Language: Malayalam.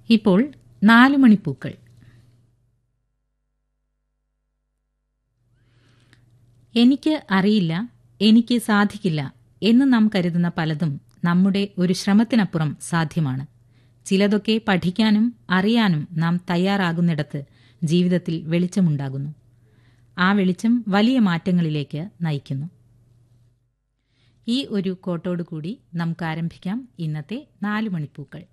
ഇപ്പോൾ 4 മണിപ്പൂക്കൾ. എനിക്ക് അറിയില്ല, എനിക്ക് സാധിക്കില്ല എന്ന് നാം കരുതുന്ന പലതും നമ്മുടെ ഒരു ശ്രമത്തിനപ്പുറം സാധ്യമാണ്. ചിലതൊക്കെ പഠിക്കാനും അറിയാനും നാം തയ്യാറാകുന്നിടത്ത് ജീവിതത്തിൽ വെളിച്ചമുണ്ടാകുന്നു. ആ വെളിച്ചം വലിയ മാറ്റങ്ങളിലേക്ക് നയിക്കുന്നു. ഈ ഒരു കോട്ടോടുകൂടി നമുക്ക് ആരംഭിക്കാം ഇന്നത്തെ 4 മണിപ്പൂക്കൾ.